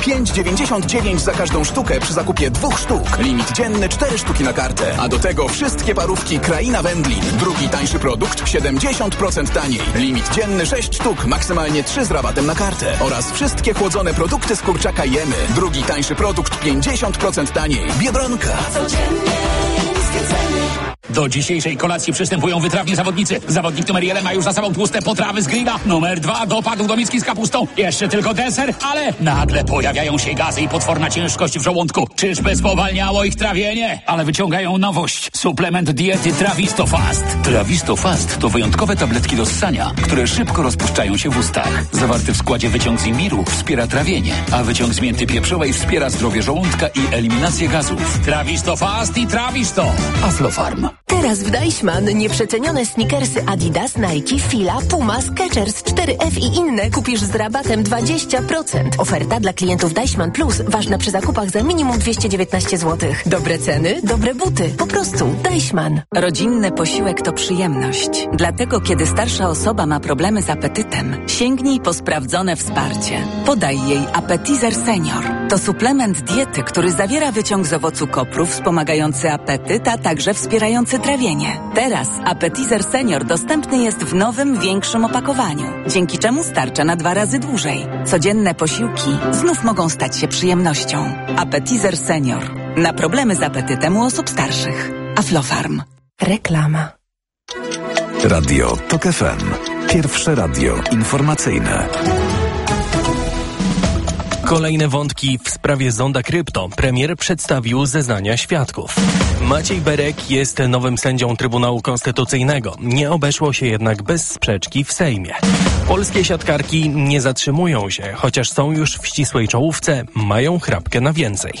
5,99 za każdą sztukę przy zakupie 2 sztuk. Limit dzienny 4 sztuki na kartę. A do tego wszystkie parówki Kraina Wędlin. Drugi tańszy produkt 70% taniej. Limit dzienny 6 sztuk, maksymalnie 3 z rabatem na kartę. Oraz wszystkie chłodzone produkty z kurczaka Jemy. Drugi tańszy produkt 50% taniej. Biedronka. Do dzisiejszej kolacji przystępują wytrawni zawodnicy. Zawodnik numer 1 ma już za sobą tłuste potrawy z grilla. Numer 2 dopadł do miski z kapustą. Jeszcze tylko deser, ale nagle pojawiają się gazy i potworna ciężkość w żołądku. Czyżby spowalniało ich trawienie? Ale wyciągają nowość. Suplement diety Trawisto Fast. Trawisto Fast to wyjątkowe tabletki do ssania, które szybko rozpuszczają się w ustach. Zawarty w składzie wyciąg z imbiru wspiera trawienie, a wyciąg z mięty pieprzowej wspiera zdrowie żołądka i eliminację gazów. Trawisto Fast i Trawisto. Aflofarm. Teraz w Deichmann nieprzecenione sneakersy Adidas, Nike, Fila, Puma, Skechers, 4F i inne kupisz z rabatem 20%. Oferta dla klientów Deichmann Plus ważna przy zakupach za minimum 219 zł. Dobre ceny, dobre buty. Po prostu Deichmann. Rodzinny posiłek to przyjemność. Dlatego kiedy starsza osoba ma problemy z apetytem, sięgnij po sprawdzone wsparcie. Podaj jej Appetizer Senior. To suplement diety, który zawiera wyciąg z owocu kopru wspomagający apetyt, a także wspierający trawienie. Teraz Appetizer Senior dostępny jest w nowym, większym opakowaniu, dzięki czemu starcza na 2 razy dłużej. Codzienne posiłki znów mogą stać się przyjemnością. Appetizer Senior. Na problemy z apetytem u osób starszych. Aflofarm. Reklama. Radio TOK FM. Pierwsze radio informacyjne. Kolejne wątki w sprawie zonda krypto. Premier przedstawił zeznania świadków. Maciej Berek jest nowym sędzią Trybunału Konstytucyjnego. Nie obeszło się jednak bez sprzeczki w Sejmie. Polskie siatkarki nie zatrzymują się, chociaż są już w ścisłej czołówce, mają chrapkę na więcej.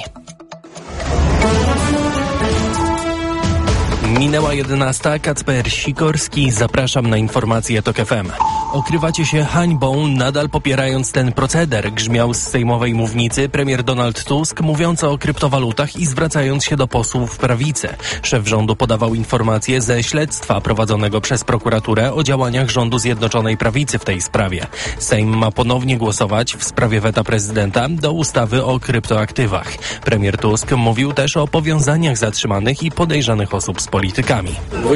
Minęła 11. Kacper Sikorski. Zapraszam na informacje TOK FM. Okrywacie się hańbą, nadal popierając ten proceder, grzmiał z sejmowej mównicy premier Donald Tusk, mówiąc o kryptowalutach i zwracając się do posłów prawicy. Szef rządu podawał informacje ze śledztwa prowadzonego przez prokuraturę o działaniach rządu Zjednoczonej Prawicy w tej sprawie. Sejm ma ponownie głosować w sprawie weta prezydenta do ustawy o kryptoaktywach. Premier Tusk mówił też o powiązaniach zatrzymanych i podejrzanych osób z politykami.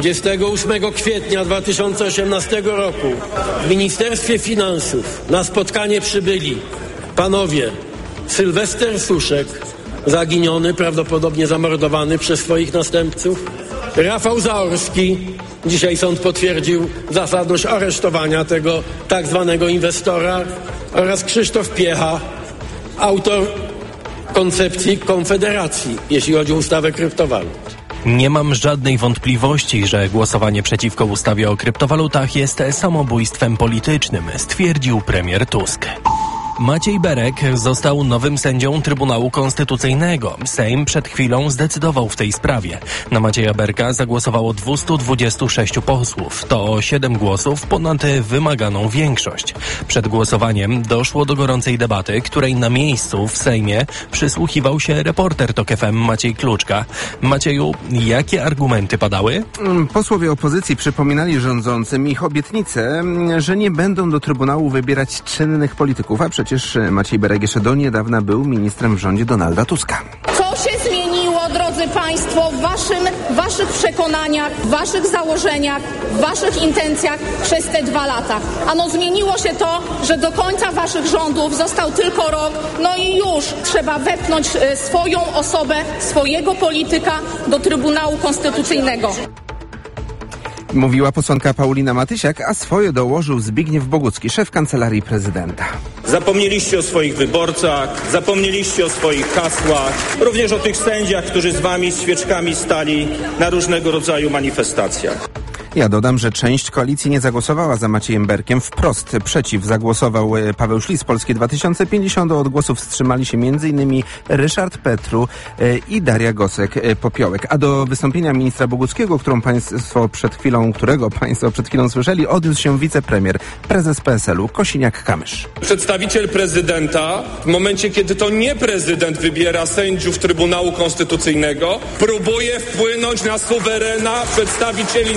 28 kwietnia 2018 roku w Ministerstwie Finansów na spotkanie przybyli panowie Sylwester Suszek, zaginiony, prawdopodobnie zamordowany przez swoich następców, Rafał Zaorski, dzisiaj sąd potwierdził zasadność aresztowania tego tak zwanego inwestora, oraz Krzysztof Piecha, autor koncepcji Konfederacji, jeśli chodzi o ustawę kryptowalut. Nie mam żadnej wątpliwości, że głosowanie przeciwko ustawie o kryptowalutach jest samobójstwem politycznym, stwierdził premier Tusk. Maciej Berek został nowym sędzią Trybunału Konstytucyjnego. Sejm przed chwilą zdecydował w tej sprawie. Na Macieja Berka zagłosowało 226 posłów. To o 7 głosów ponad wymaganą większość. Przed głosowaniem doszło do gorącej debaty, której na miejscu w Sejmie przysłuchiwał się reporter TOK FM Maciej Kluczka. Macieju, jakie argumenty padały? Posłowie opozycji przypominali rządzącym ich obietnicę, że nie będą do Trybunału wybierać czynnych polityków, a przecież Maciej Berek jeszcze do niedawna był ministrem w rządzie Donalda Tuska. Co się zmieniło, drodzy Państwo, w Waszych przekonaniach, w Waszych założeniach, w Waszych intencjach przez te 2 lata? Ano zmieniło się to, że do końca Waszych rządów został tylko rok, no i już trzeba wepchnąć swoją osobę, swojego polityka do Trybunału Konstytucyjnego. Mówiła posłanka Paulina Matysiak, a swoje dołożył Zbigniew Bogucki, szef Kancelarii Prezydenta. Zapomnieliście o swoich wyborcach, zapomnieliście o swoich hasłach, również o tych sędziach, którzy z wami z świeczkami stali na różnego rodzaju manifestacjach. Ja dodam, że część koalicji nie zagłosowała za Maciejem Berkiem. Wprost przeciw zagłosował Paweł Szlis, Polskie 2050. Od głosów wstrzymali się m.in. Ryszard Petru i Daria Gosek-Popiołek. A do wystąpienia ministra Boguckiego, którego Państwo przed chwilą słyszeli, odniósł się wicepremier, prezes PSL-u Kosiniak-Kamysz. Przedstawiciel prezydenta, w momencie kiedy to nie prezydent wybiera sędziów Trybunału Konstytucyjnego, próbuje wpłynąć na suwerena przedstawicieli narodu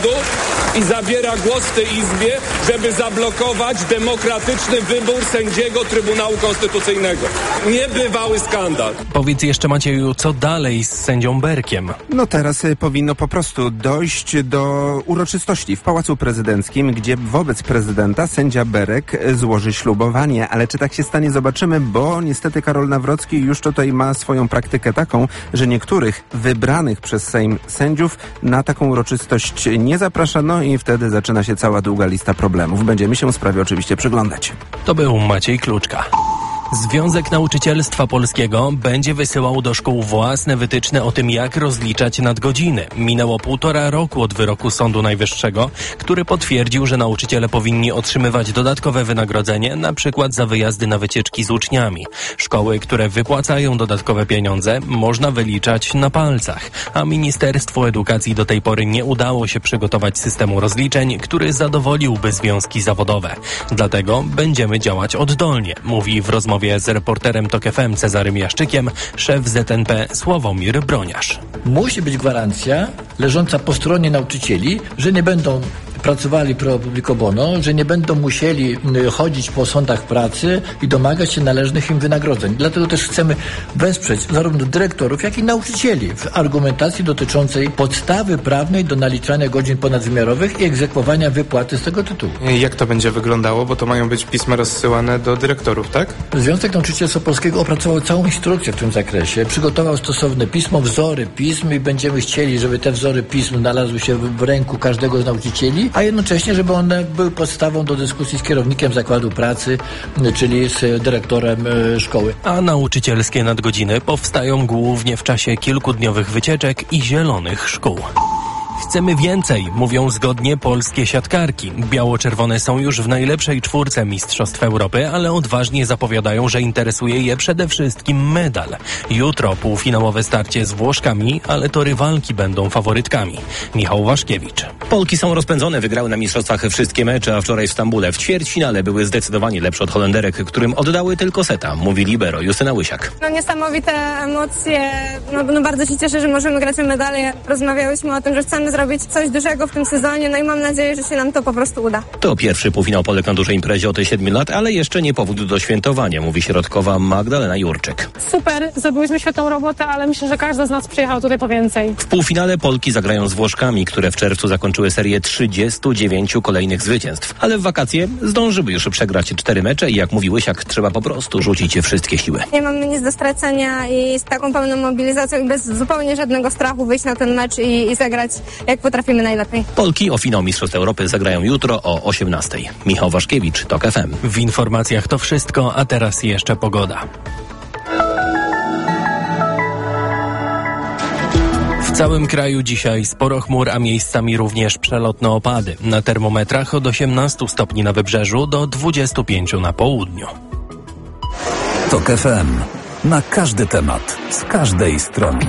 rządu i zabiera głos w tej Izbie, żeby zablokować demokratyczny wybór sędziego Trybunału Konstytucyjnego. Niebywały skandal. Powiedz jeszcze, Macieju, co dalej z sędzią Berkiem? No teraz powinno po prostu dojść do uroczystości w Pałacu Prezydenckim, gdzie wobec prezydenta sędzia Berek złoży ślubowanie. Ale czy tak się stanie, zobaczymy, bo niestety Karol Nawrocki już tutaj ma swoją praktykę taką, że niektórych wybranych przez Sejm sędziów na taką uroczystość nie zaprasza, no i wtedy zaczyna się cała długa lista problemów. Będziemy się sprawie oczywiście przyglądać. To był Maciej Kluczka. Związek Nauczycielstwa Polskiego będzie wysyłał do szkół własne wytyczne o tym, jak rozliczać nadgodziny. Minęło 1,5 roku od wyroku Sądu Najwyższego, który potwierdził, że nauczyciele powinni otrzymywać dodatkowe wynagrodzenie, na przykład za wyjazdy na wycieczki z uczniami. Szkoły, które wypłacają dodatkowe pieniądze, można wyliczać na palcach, a Ministerstwu Edukacji do tej pory nie udało się przygotować systemu rozliczeń, który zadowoliłby związki zawodowe. Dlatego będziemy działać oddolnie, mówi w rozmowie z reporterem TOK FM Cezarym Jaszczykiem szef ZNP Sławomir Broniarz. Musi być gwarancja leżąca po stronie nauczycieli, że nie będą pracowali pro publico bono, że nie będą musieli chodzić po sądach pracy i domagać się należnych im wynagrodzeń. Dlatego też chcemy wesprzeć zarówno dyrektorów, jak i nauczycieli w argumentacji dotyczącej podstawy prawnej do naliczania godzin ponadwymiarowych i egzekwowania wypłaty z tego tytułu. Jak to będzie wyglądało? Bo to mają być pisma rozsyłane do dyrektorów, tak? Związek Nauczycielstwa Polskiego opracował całą instrukcję w tym zakresie. Przygotował stosowne pismo, wzory pism i będziemy chcieli, żeby te wzory pism znalazły się w ręku każdego z nauczycieli, a jednocześnie, żeby one były podstawą do dyskusji z kierownikiem zakładu pracy, czyli z dyrektorem szkoły. A nauczycielskie nadgodziny powstają głównie w czasie kilkudniowych wycieczek i zielonych szkół. Chcemy więcej, mówią zgodnie polskie siatkarki. Biało-czerwone są już w najlepszej 4 Mistrzostw Europy, ale odważnie zapowiadają, że interesuje je przede wszystkim medal. Jutro półfinałowe starcie z Włoszkami, ale to rywalki będą faworytkami. Michał Waszkiewicz. Polki są rozpędzone, wygrały na mistrzostwach wszystkie mecze, a wczoraj w Stambule w ćwierćfinale były zdecydowanie lepsze od Holenderek, którym oddały tylko seta, mówi libero Justyna Łysiak. Niesamowite emocje, bardzo się cieszę, że możemy grać o medale. Rozmawiałyśmy o tym, że chcemy zrobić coś dużego w tym sezonie, i mam nadzieję, że się nam to po prostu uda. To pierwszy półfinał Polek na dużej imprezie od 7 lat, ale jeszcze nie powód do świętowania, mówi środkowa Magdalena Jurczyk. Super, zrobiłyśmy świetną robotę, ale myślę, że każda z nas przyjechał tutaj po więcej. W półfinale Polki zagrają z Włoszkami, które w czerwcu zakończyły serię 39 kolejnych zwycięstw, ale w wakacje zdążyły już przegrać 4 mecze i jak mówi Łysiak, trzeba po prostu rzucić wszystkie siły. Nie mamy nic do stracenia i z taką pełną mobilizacją i bez zupełnie żadnego strachu wyjść na ten mecz i zagrać jak potrafimy najlepiej. Polki o finał Mistrzostw Europy zagrają jutro o 18:00. Michał Waszkiewicz, TOK FM. W informacjach to wszystko, a teraz jeszcze pogoda. W całym kraju dzisiaj sporo chmur, a miejscami również przelotne opady. Na termometrach od 18 stopni na wybrzeżu do 25 na południu. TOK FM. Na każdy temat, z każdej strony.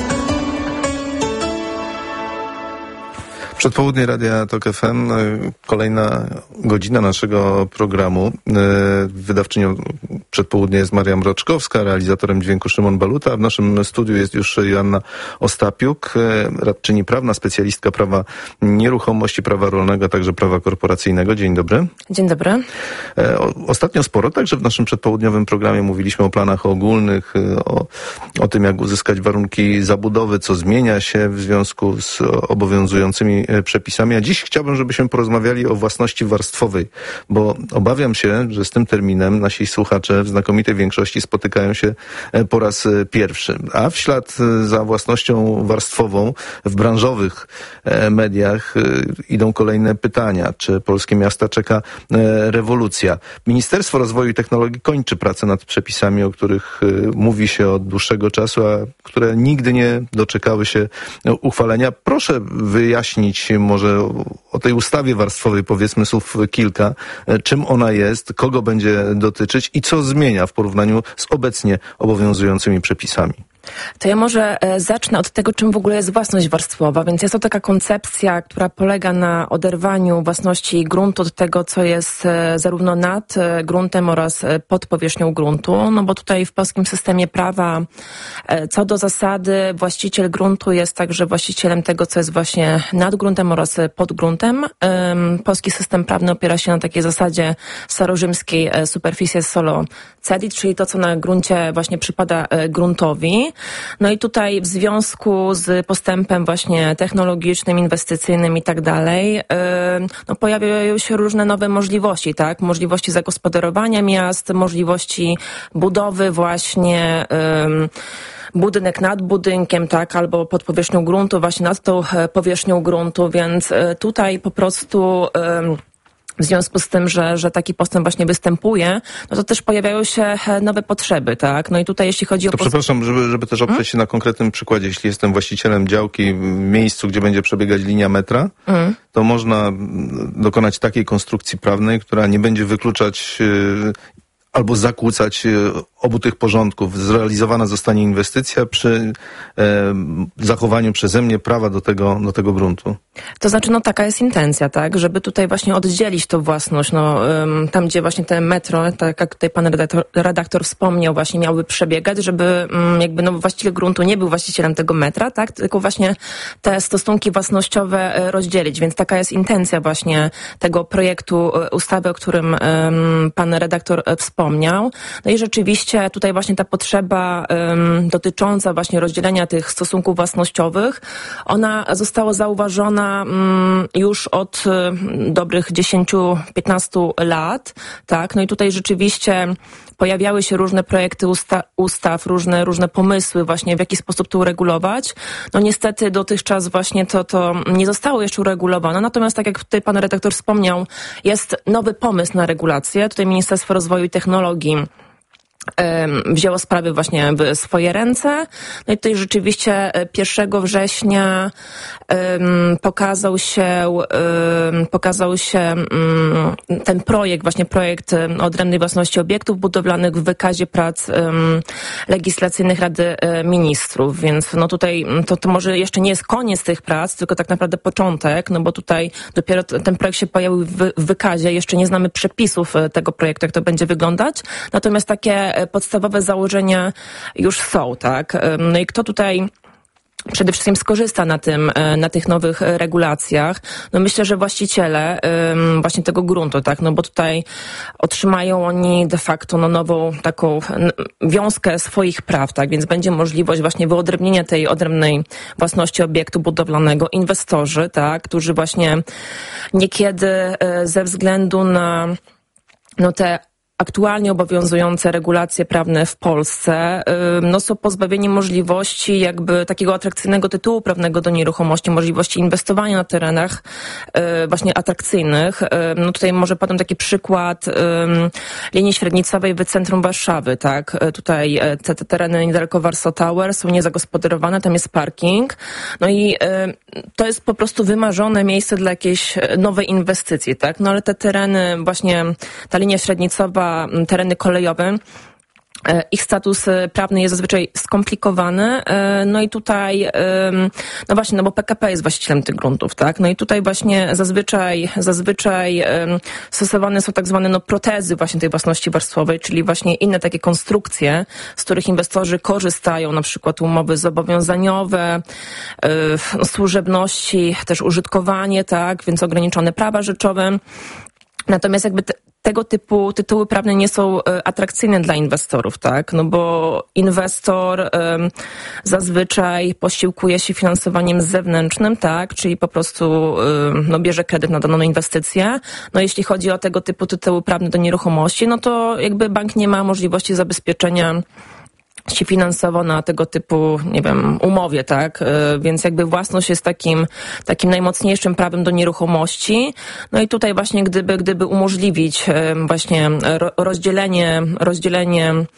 Przedpołudnie Radia TOK FM, kolejna godzina naszego programu. Wydawczynią przedpołudnia jest Maria Mroczkowska, realizatorem dźwięku Szymon Baluta. W naszym studiu jest już Joanna Ostapiuk, radczyni prawna, specjalistka prawa nieruchomości, prawa rolnego, a także prawa korporacyjnego. Dzień dobry. Dzień dobry. Ostatnio sporo, także w naszym przedpołudniowym programie mówiliśmy o planach ogólnych, o tym, jak uzyskać warunki zabudowy, co zmienia się w związku z obowiązującymi przepisami. A dziś chciałbym, żebyśmy porozmawiali o własności warstwowej, bo obawiam się, że z tym terminem nasi słuchacze w znakomitej większości spotykają się po raz pierwszy. A w ślad za własnością warstwową w branżowych mediach idą kolejne pytania. Czy polskie miasta czeka rewolucja? Ministerstwo Rozwoju i Technologii kończy pracę nad przepisami, o których mówi się od dłuższego czasu, a które nigdy nie doczekały się uchwalenia. Proszę wyjaśnić może o tej ustawie warstwowej, powiedzmy słów kilka. Czym ona jest, kogo będzie dotyczyć i co zmienia w porównaniu z obecnie obowiązującymi przepisami? To ja może zacznę od tego, czym w ogóle jest własność warstwowa. Więc jest to taka koncepcja, która polega na oderwaniu własności gruntu od tego, co jest zarówno nad gruntem oraz pod powierzchnią gruntu. No bo tutaj w polskim systemie prawa co do zasady właściciel gruntu jest także właścicielem tego, co jest właśnie nad gruntem oraz pod gruntem. Polski system prawny opiera się na takiej zasadzie starorzymskiej superficies solo cedit, czyli to, co na gruncie właśnie przypada gruntowi. No i tutaj w związku z postępem właśnie technologicznym, inwestycyjnym i tak dalej, no pojawiają się różne nowe możliwości, tak? Możliwości zagospodarowania miast, możliwości budowy właśnie budynek nad budynkiem, tak, albo pod powierzchnią gruntu, właśnie nad tą powierzchnią gruntu, więc tutaj po prostu w związku z tym, że taki postęp właśnie występuje, no to też pojawiają się nowe potrzeby, tak? No i tutaj jeśli chodzi o... To przepraszam, żeby też oprzeć się na konkretnym przykładzie. Jeśli jestem właścicielem działki w miejscu, gdzie będzie przebiegać linia metra, to można dokonać takiej konstrukcji prawnej, która nie będzie wykluczać albo zakłócać obu tych porządków. Zrealizowana zostanie inwestycja przy zachowaniu przeze mnie prawa do tego gruntu. To znaczy, no taka jest intencja, tak? Żeby tutaj właśnie oddzielić tą własność, no tam gdzie właśnie te metro, tak jak tutaj pan redaktor wspomniał, właśnie miałby przebiegać, żeby jakby no właściciel gruntu nie był właścicielem tego metra, tak? Tylko właśnie te stosunki własnościowe rozdzielić, więc taka jest intencja właśnie tego projektu ustawy, o którym pan redaktor wspomniał. No i rzeczywiście tutaj właśnie ta potrzeba dotycząca właśnie rozdzielenia tych stosunków własnościowych, ona została zauważona już od dobrych 10-15 lat, tak? No i tutaj rzeczywiście pojawiały się różne projekty ustaw, różne pomysły właśnie, w jaki sposób to uregulować. No niestety dotychczas właśnie to nie zostało jeszcze uregulowane. Natomiast tak jak tutaj pan redaktor wspomniał, jest nowy pomysł na regulację. Tutaj Ministerstwo Rozwoju i Technologii wzięło sprawy właśnie w swoje ręce. No i tutaj rzeczywiście 1 września pokazał się ten projekt odrębnej własności obiektów budowlanych w wykazie prac legislacyjnych Rady Ministrów, więc no tutaj to może jeszcze nie jest koniec tych prac, tylko tak naprawdę początek, no bo tutaj dopiero ten projekt się pojawił w wykazie, jeszcze nie znamy przepisów tego projektu, jak to będzie wyglądać, natomiast takie podstawowe założenia już są, tak? No i kto tutaj przede wszystkim skorzysta na tych nowych regulacjach? No myślę, że właściciele właśnie tego gruntu, tak? No bo tutaj otrzymają oni de facto nową taką wiązkę swoich praw, tak? Więc będzie możliwość właśnie wyodrębnienia tej odrębnej własności obiektu budowlanego. Inwestorzy, tak? Którzy właśnie niekiedy ze względu na te aktualnie obowiązujące regulacje prawne w Polsce są pozbawieni możliwości jakby takiego atrakcyjnego tytułu prawnego do nieruchomości, możliwości inwestowania na terenach właśnie atrakcyjnych. No tutaj może podam taki przykład linii średnicowej w centrum Warszawy, tak? Tutaj te tereny niedaleko Warsaw Tower są niezagospodarowane, tam jest parking. No i to jest po prostu wymarzone miejsce dla jakiejś nowej inwestycji, tak? No ale te tereny, właśnie ta linia średnicowa, tereny kolejowe, ich status prawny jest zazwyczaj skomplikowany, no i tutaj, no właśnie, no bo PKP jest właścicielem tych gruntów, tak? No i tutaj właśnie zazwyczaj stosowane są tak zwane protezy właśnie tej własności warstwowej, czyli właśnie inne takie konstrukcje, z których inwestorzy korzystają, na przykład umowy zobowiązaniowe, służebności, też użytkowanie, tak? Więc ograniczone prawa rzeczowe. Natomiast jakby tego typu tytuły prawne nie są atrakcyjne dla inwestorów, tak? No bo inwestor zazwyczaj posiłkuje się finansowaniem zewnętrznym, tak? Czyli po prostu bierze kredyt na daną inwestycję. No jeśli chodzi o tego typu tytuły prawne do nieruchomości, no to jakby bank nie ma możliwości zabezpieczenia finansowo na tego typu, nie wiem, umowie, tak? Więc jakby własność jest takim najmocniejszym prawem do nieruchomości. No i tutaj właśnie gdyby umożliwić właśnie rozdzielenie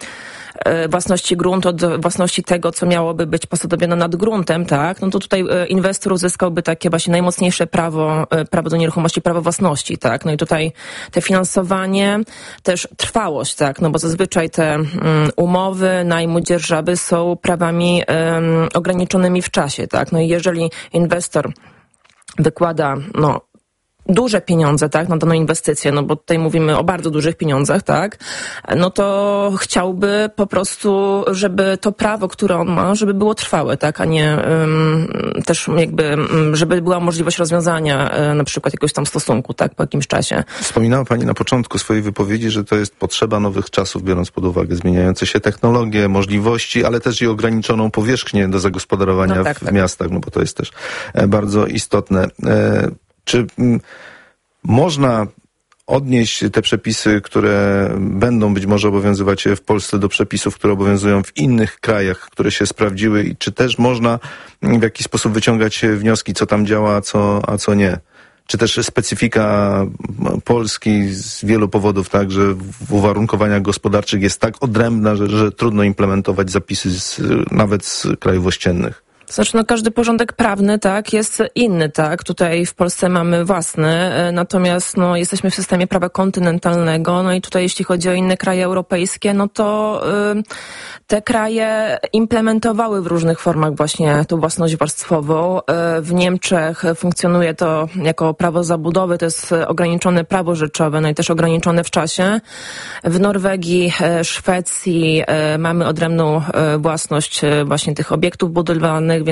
własności gruntu od własności tego, co miałoby być posadowione nad gruntem, tak, no to tutaj inwestor uzyskałby takie właśnie najmocniejsze prawo do nieruchomości, prawo własności, tak, no i tutaj te finansowanie, też trwałość, tak, no bo zazwyczaj te umowy najmu dzierżawy są prawami ograniczonymi w czasie, tak, no i jeżeli inwestor wykłada, duże pieniądze, tak, na daną inwestycję, no bo tutaj mówimy o bardzo dużych pieniądzach, tak, no to chciałby po prostu, żeby to prawo, które on ma, żeby było trwałe, tak, a nie też jakby, żeby była możliwość rozwiązania na przykład jakiegoś tam stosunku, tak, po jakimś czasie. Wspominała Pani na początku swojej wypowiedzi, że to jest potrzeba nowych czasów, biorąc pod uwagę zmieniające się technologie, możliwości, ale też i ograniczoną powierzchnię do zagospodarowania w miastach, no bo to jest też bardzo istotne. Czy można odnieść te przepisy, które będą być może obowiązywać w Polsce, do przepisów, które obowiązują w innych krajach, które się sprawdziły, i czy też można w jakiś sposób wyciągać wnioski, co tam działa, a co nie? Czy też specyfika Polski z wielu powodów, tak, że w uwarunkowaniach gospodarczych jest tak odrębna, że trudno implementować zapisy nawet z krajów ościennych? Znaczy, każdy porządek prawny, tak, jest inny, tak. Tutaj w Polsce mamy własny, natomiast, jesteśmy w systemie prawa kontynentalnego, i tutaj jeśli chodzi o inne kraje europejskie, to te kraje implementowały w różnych formach właśnie tą własność warstwową. W Niemczech funkcjonuje to jako prawo zabudowy, to jest ograniczone prawo rzeczowe, i też ograniczone w czasie. W Norwegii, Szwecji mamy odrębną własność właśnie tych obiektów budowlanych,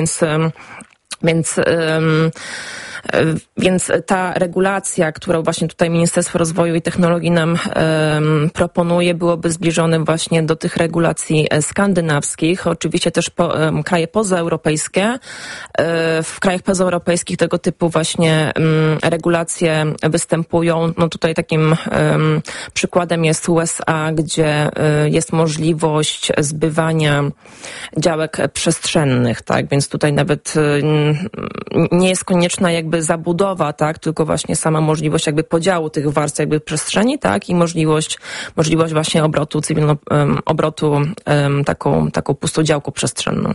więc ta regulacja, którą właśnie tutaj Ministerstwo Rozwoju i Technologii nam proponuje, byłoby zbliżone właśnie do tych regulacji skandynawskich. Oczywiście też kraje pozaeuropejskie. W krajach pozaeuropejskich tego typu właśnie regulacje występują. Tutaj takim przykładem jest USA, gdzie jest możliwość zbywania działek przestrzennych, tak? Więc tutaj nawet nie jest konieczna jakby zabudowa, tak, tylko właśnie sama możliwość jakby podziału tych warstw jakby przestrzeni, tak, i możliwość właśnie obrotu obrotu taką pustą działką przestrzenną.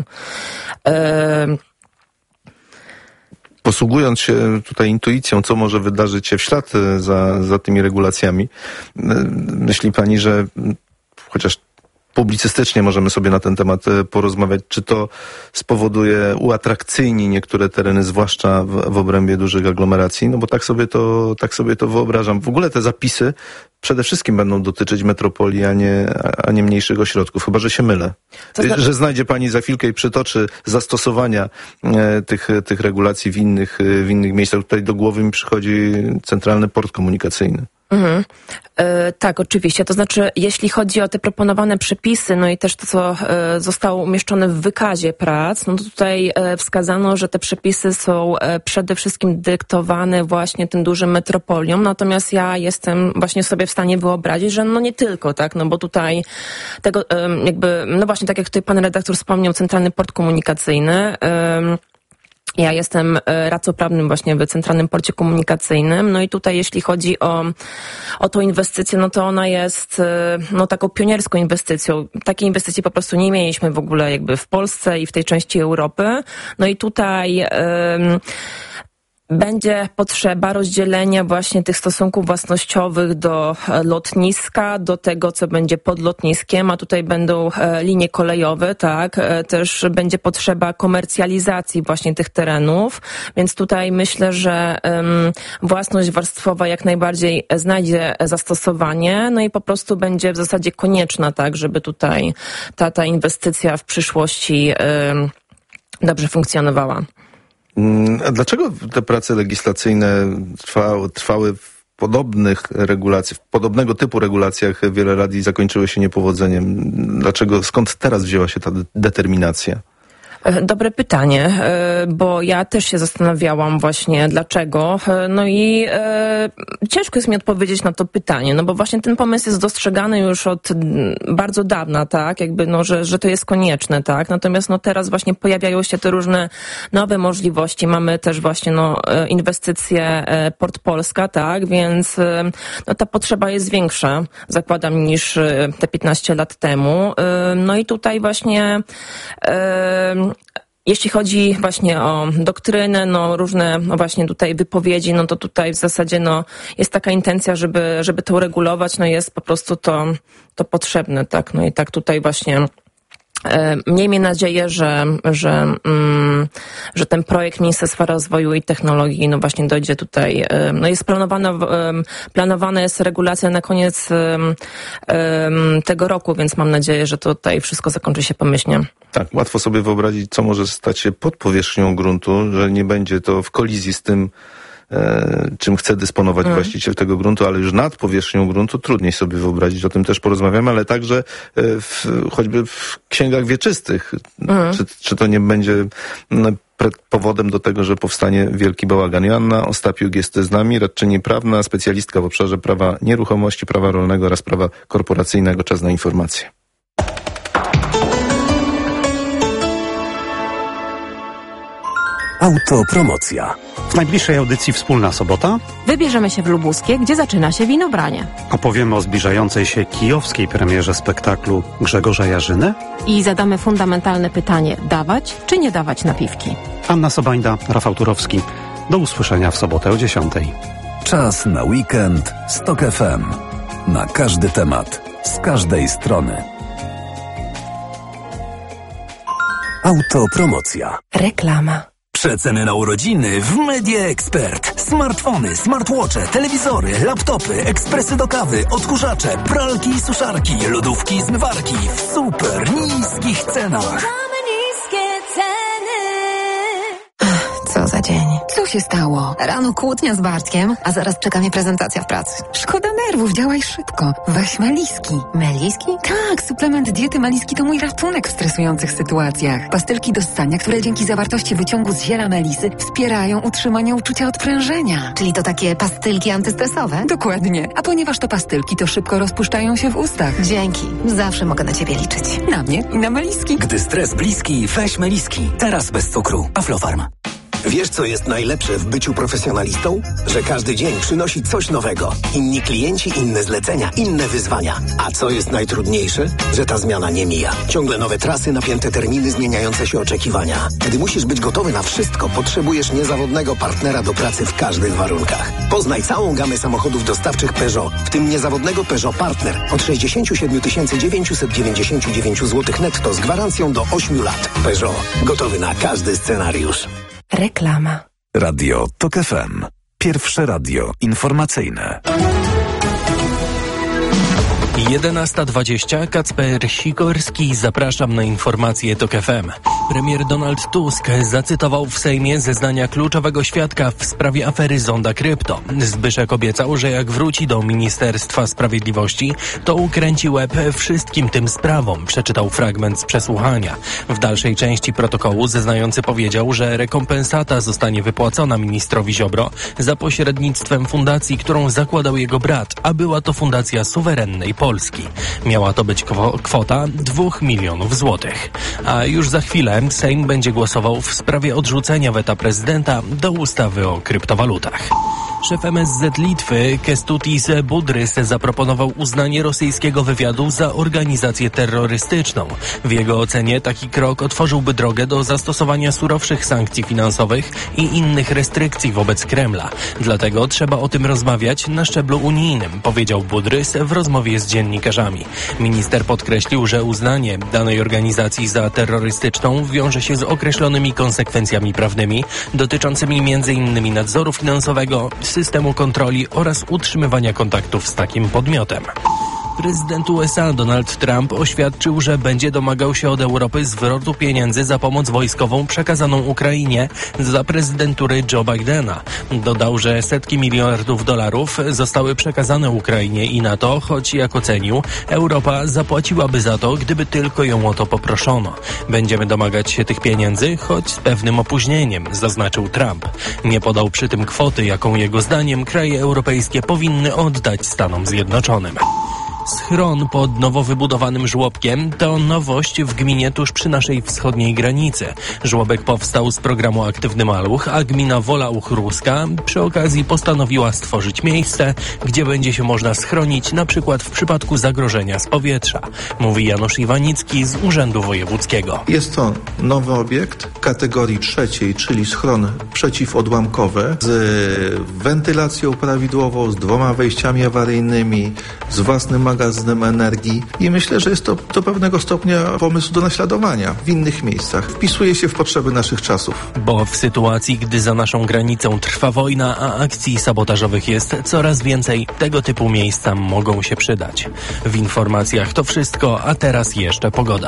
Posługując się tutaj intuicją, co może wydarzyć się w ślad za tymi regulacjami, myśli Pani, że chociaż publicystycznie możemy sobie na ten temat porozmawiać, czy to spowoduje, uatrakcyjni niektóre tereny, zwłaszcza w obrębie dużych aglomeracji, bo tak sobie to wyobrażam. W ogóle te zapisy przede wszystkim będą dotyczyć metropolii, a nie mniejszych ośrodków, chyba że się mylę. Że znajdzie Pani za chwilkę i przytoczy zastosowania tych regulacji w innych miejscach. Tutaj do głowy mi przychodzi Centralny Port Komunikacyjny. Tak, oczywiście. To znaczy, jeśli chodzi o te proponowane przepisy, i też to, co zostało umieszczone w wykazie prac, to tutaj wskazano, że te przepisy są przede wszystkim dyktowane właśnie tym dużym metropoliom, natomiast ja jestem właśnie sobie w stanie wyobrazić, że nie tylko, tak, bo tutaj tego jakby, właśnie tak jak tutaj pan redaktor wspomniał, Centralny Port Komunikacyjny, ja jestem radcą prawnym właśnie w Centralnym Porcie Komunikacyjnym, i tutaj jeśli chodzi o tą inwestycję, to ona jest taką pionierską inwestycją. Takiej inwestycji po prostu nie mieliśmy w ogóle jakby w Polsce i w tej części Europy. I tutaj będzie potrzeba rozdzielenia właśnie tych stosunków własnościowych do lotniska, do tego, co będzie pod lotniskiem, a tutaj będą linie kolejowe, tak, też będzie potrzeba komercjalizacji właśnie tych terenów, więc tutaj myślę, że własność warstwowa jak najbardziej znajdzie zastosowanie, i po prostu będzie w zasadzie konieczna, tak, żeby tutaj ta inwestycja w przyszłości dobrze funkcjonowała. A dlaczego te prace legislacyjne trwały w podobnego typu regulacjach wiele lat i zakończyły się niepowodzeniem? Skąd teraz wzięła się ta determinacja? Dobre pytanie, bo ja też się zastanawiałam właśnie dlaczego. No i ciężko jest mi odpowiedzieć na to pytanie, no bo właśnie ten pomysł jest dostrzegany już od bardzo dawna, tak? Jakby, no, że to jest konieczne, tak? Natomiast no teraz właśnie pojawiają się te różne nowe możliwości. Mamy też właśnie inwestycje Port Polska, tak? Więc no ta potrzeba jest większa, zakładam, niż te 15 lat temu. No i tutaj właśnie jeśli chodzi właśnie o doktrynę, no różne właśnie tutaj wypowiedzi, no to tutaj w zasadzie jest taka intencja, żeby to uregulować, no jest po prostu to potrzebne, tak? No i tak tutaj właśnie miejmy nadzieję, że ten projekt Ministerstwa Rozwoju i Technologii no właśnie dojdzie tutaj, no jest planowana jest regulacja na koniec tego roku, więc mam nadzieję, że tutaj wszystko zakończy się pomyślnie. Tak, łatwo sobie wyobrazić, co może stać się pod powierzchnią gruntu, że nie będzie to w kolizji z tym, czym chce dysponować właściciel tego gruntu, ale już nad powierzchnią gruntu trudniej sobie wyobrazić, o tym też porozmawiamy, ale także choćby w księgach wieczystych, czy to nie będzie powodem do tego, że powstanie wielki bałagan. Joanna Ostapiuk jest z nami, radczyni prawna, specjalistka w obszarze prawa nieruchomości, prawa rolnego oraz prawa korporacyjnego. Czas na informacje. Autopromocja. W najbliższej audycji Wspólna Sobota wybierzemy się w Lubuskie, gdzie zaczyna się winobranie. Opowiemy o zbliżającej się kijowskiej premierze spektaklu Grzegorza Jarzyny i zadamy fundamentalne pytanie: dawać czy nie dawać napiwki? Anna Sobańda, Rafał Turowski. Do usłyszenia w sobotę o 10:00. Czas na weekend z TOK FM. Na każdy temat, z każdej strony. Autopromocja. Reklama. Przeceny na urodziny w Media Expert. Smartfony, smartwatche, telewizory, laptopy, ekspresy do kawy, odkurzacze, pralki i suszarki, lodówki i zmywarki w super niskich cenach. Co za dzień. Co się stało? Rano kłótnia z Bartkiem, a zaraz czeka mnie prezentacja w pracy. Szkoda nerwów, działaj szybko. Weź Meliski. Meliski? Tak, suplement diety Meliski to mój ratunek w stresujących sytuacjach. Pastylki do ssania, które dzięki zawartości wyciągu z ziela melisy wspierają utrzymanie uczucia odprężenia. Czyli to takie pastylki antystresowe? Dokładnie. A ponieważ to pastylki, to szybko rozpuszczają się w ustach. Dzięki. Zawsze mogę na ciebie liczyć. Na mnie i na Meliski. Gdy stres bliski, weź Meliski. Teraz bez cukru. Aflofarm. Wiesz, co jest najlepsze w byciu profesjonalistą? Że każdy dzień przynosi coś nowego. Inni klienci, inne zlecenia, inne wyzwania. A co jest najtrudniejsze? Że ta zmiana nie mija. Ciągle nowe trasy, napięte terminy, zmieniające się oczekiwania. Gdy musisz być gotowy na wszystko, potrzebujesz niezawodnego partnera do pracy w każdych warunkach. Poznaj całą gamę samochodów dostawczych Peugeot, w tym niezawodnego Peugeot Partner od 67 999 zł netto z gwarancją do 8 lat. Peugeot. Gotowy na każdy scenariusz. Reklama. Radio TOK FM. Pierwsze radio informacyjne. 11:20. Kacper Sikorski. Zapraszam na informacje TOK FM. Premier Donald Tusk zacytował w Sejmie zeznania kluczowego świadka w sprawie afery Zonda Krypto. Zbyszek obiecał, że jak wróci do Ministerstwa Sprawiedliwości, to ukręci łeb wszystkim tym sprawom. Przeczytał fragment z przesłuchania. W dalszej części protokołu zeznający powiedział, że rekompensata zostanie wypłacona ministrowi Ziobro za pośrednictwem fundacji, którą zakładał jego brat, a była to Fundacja Suwerennej Polski. Miała to być kwota 2 milionów złotych. A już za chwilę Sejm będzie głosował w sprawie odrzucenia weta prezydenta do ustawy o kryptowalutach. Szef MSZ Litwy Kestutis Budrys zaproponował uznanie rosyjskiego wywiadu za organizację terrorystyczną. W jego ocenie taki krok otworzyłby drogę do zastosowania surowszych sankcji finansowych i innych restrykcji wobec Kremla. Dlatego trzeba o tym rozmawiać na szczeblu unijnym, powiedział Budrys w rozmowie z dziennikarzami. Minister podkreślił, że uznanie danej organizacji za terrorystyczną wiąże się z określonymi konsekwencjami prawnymi dotyczącymi m.in. nadzoru finansowego, systemu kontroli oraz utrzymywania kontaktów z takim podmiotem. Prezydent USA Donald Trump oświadczył, że będzie domagał się od Europy zwrotu pieniędzy za pomoc wojskową przekazaną Ukrainie za prezydentury Joe Bidena. Dodał, że setki miliardów dolarów zostały przekazane Ukrainie i NATO, choć jak ocenił, Europa zapłaciłaby za to, gdyby tylko ją o to poproszono. Będziemy domagać się tych pieniędzy, choć z pewnym opóźnieniem, zaznaczył Trump. Nie podał przy tym kwoty, jaką jego zdaniem kraje europejskie powinny oddać Stanom Zjednoczonym. Schron pod nowo wybudowanym żłobkiem to nowość w gminie tuż przy naszej wschodniej granicy. Żłobek powstał z programu Aktywny Maluch, a gmina Wola Uchruska przy okazji postanowiła stworzyć miejsce, gdzie będzie się można schronić na przykład w przypadku zagrożenia z powietrza, mówi Janusz Iwanicki z Urzędu Wojewódzkiego. Jest to nowy obiekt kategorii 3, czyli schron przeciwodłamkowy z wentylacją prawidłową, z 2 wejściami awaryjnymi, z własnym magazynem energii i myślę, że jest to do pewnego stopnia pomysł do naśladowania w innych miejscach. Wpisuje się w potrzeby naszych czasów. Bo w sytuacji, gdy za naszą granicą trwa wojna, a akcji sabotażowych jest coraz więcej, tego typu miejsca mogą się przydać. W informacjach to wszystko, a teraz jeszcze pogoda.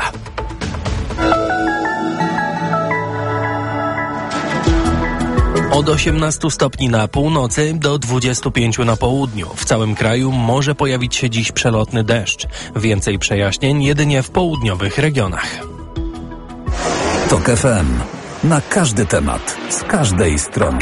Od 18 stopni na północy do 25 na południu. W całym kraju może pojawić się dziś przelotny deszcz. Więcej przejaśnień jedynie w południowych regionach. TOK FM. Na każdy temat, z każdej strony.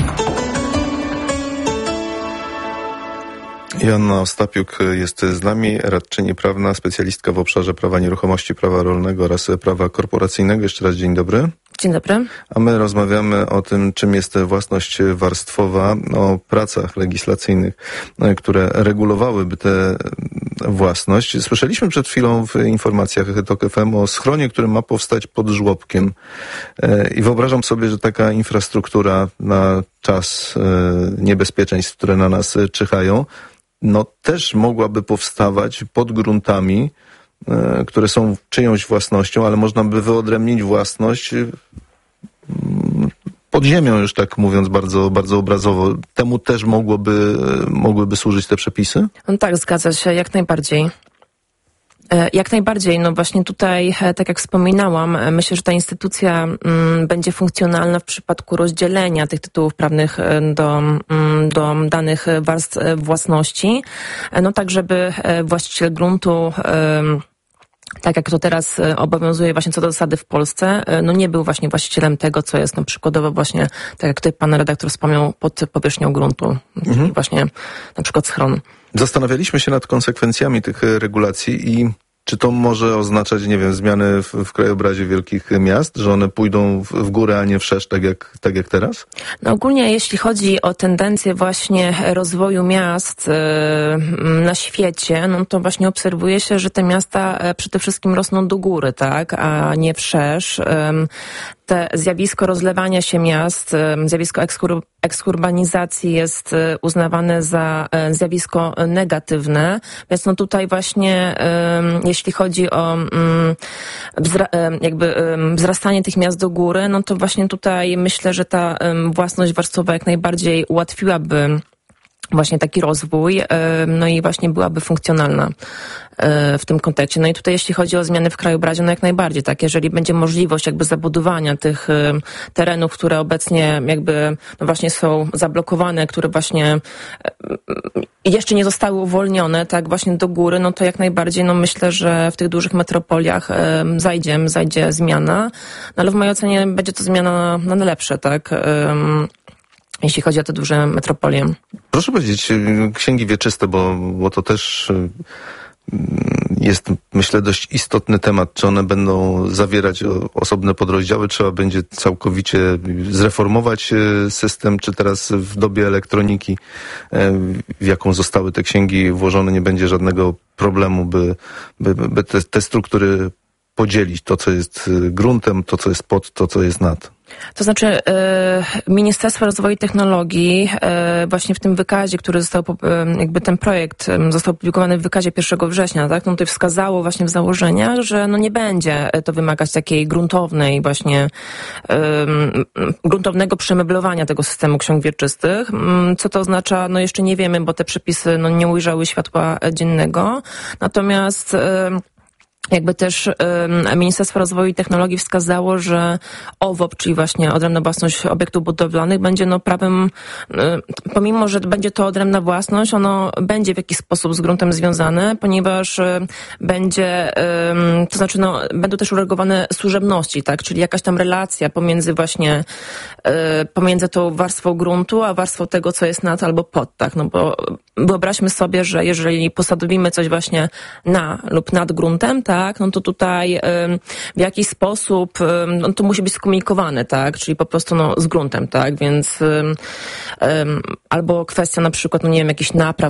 Joanna Ostapiuk jest z nami, radczyni prawna, specjalistka w obszarze prawa nieruchomości, prawa rolnego oraz prawa korporacyjnego. Jeszcze raz dzień dobry. Dzień dobry. A my rozmawiamy o tym, czym jest własność warstwowa, o pracach legislacyjnych, które regulowałyby tę własność. Słyszeliśmy przed chwilą w informacjach TOK FM o schronie, który ma powstać pod żłobkiem. I wyobrażam sobie, że taka infrastruktura na czas niebezpieczeństw, które na nas czyhają, no też mogłaby powstawać pod gruntami, które są czyjąś własnością, ale można by wyodrębnić własność pod ziemią, już tak mówiąc bardzo, bardzo obrazowo. Temu też mogłyby służyć te przepisy? No tak, zgadza się, jak najbardziej. Jak najbardziej, no właśnie tutaj, tak jak wspominałam, myślę, że ta instytucja będzie funkcjonalna w przypadku rozdzielenia tych tytułów prawnych do danych warstw własności, no tak, żeby właściciel gruntu, tak jak to teraz obowiązuje właśnie co do zasady w Polsce, no nie był właśnie właścicielem tego, co jest przykładowo właśnie, tak jak tutaj pan redaktor wspomniał, pod powierzchnią gruntu, właśnie na przykład schron. Zastanawialiśmy się nad konsekwencjami tych regulacji i czy to może oznaczać, nie wiem, zmiany w krajobrazie wielkich miast, że one pójdą w górę, a nie wszerz, tak jak teraz? No ogólnie jeśli chodzi o tendencję właśnie rozwoju miast na świecie, no to właśnie obserwuje się, że te miasta przede wszystkim rosną do góry, tak, a nie wszerz. Te zjawisko rozlewania się miast, zjawisko ekskurbanizacji jest uznawane za zjawisko negatywne, więc no tutaj właśnie jeśli chodzi o wzrastanie tych miast do góry, no to właśnie tutaj myślę, że ta własność warstwowa jak najbardziej ułatwiłaby właśnie taki rozwój, no i właśnie byłaby funkcjonalna w tym kontekście. No i tutaj jeśli chodzi o zmiany w krajobrazie, no jak najbardziej, tak, jeżeli będzie możliwość zabudowania tych terenów, które obecnie no właśnie są zablokowane, które właśnie jeszcze nie zostały uwolnione, tak, właśnie do góry, no to jak najbardziej, no myślę, że w tych dużych metropoliach zajdzie zmiana, no ale w mojej ocenie będzie to zmiana na lepsze, tak, jeśli chodzi o te duże metropolie. Proszę powiedzieć, księgi wieczyste, bo to też jest, myślę, dość istotny temat. Czy one będą zawierać osobne podrozdziały? Trzeba będzie całkowicie zreformować system, czy teraz w dobie elektroniki, w jaką zostały te księgi włożone, nie będzie żadnego problemu, by te struktury podzielić to, co jest gruntem, to, co jest pod, to, co jest nad? To znaczy Ministerstwo Rozwoju i Technologii właśnie w tym wykazie, który został, jakby ten projekt został opublikowany w wykazie 1 września, tak? No tutaj wskazało właśnie w założeniach, że no nie będzie to wymagać takiej gruntownej właśnie gruntownego przemeblowania tego systemu ksiąg wieczystych. Co to oznacza? No jeszcze nie wiemy, bo te przepisy no nie ujrzały światła dziennego. Natomiast jakby też Ministerstwo Rozwoju i Technologii wskazało, że OWOP, czyli właśnie odrębna własność obiektów budowlanych, będzie no prawem, pomimo że będzie to odrębna własność, ono będzie w jakiś sposób z gruntem związane, ponieważ będzie, to znaczy no, będą też uregulowane służebności, tak, czyli jakaś tam relacja pomiędzy właśnie, pomiędzy tą warstwą gruntu, a warstwą tego, co jest nad albo pod, tak, no bo wyobraźmy sobie, że jeżeli posadowimy coś właśnie na lub nad gruntem, tak, no to tutaj w jakiś sposób no to musi być skomunikowane, tak, czyli po prostu no z gruntem, tak, więc albo kwestia na przykład, no nie wiem, jakichś napraw